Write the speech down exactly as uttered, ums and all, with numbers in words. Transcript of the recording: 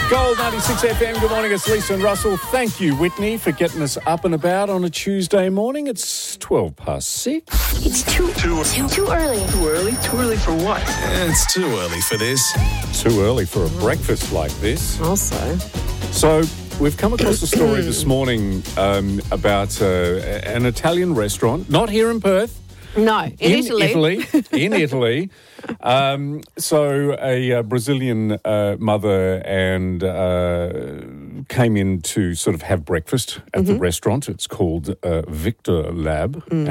Gold ninety-six F M, good morning, it's Lisa and Russell. Thank you, Whitney, for getting us up and about on a Tuesday morning. It's twelve past six. It's too, too, too, too early. Too early? Too early for what? It's too early for this. Too early for a breakfast like this. Also. So, we've come across a story this morning um, about uh, an Italian restaurant, not here in Perth. No, in, in Italy. Italy. In Italy. Um, so a uh, Brazilian uh, mother and uh, came in to sort of have breakfast at Mm-hmm. the restaurant. It's called uh, Victor Lab. Mm.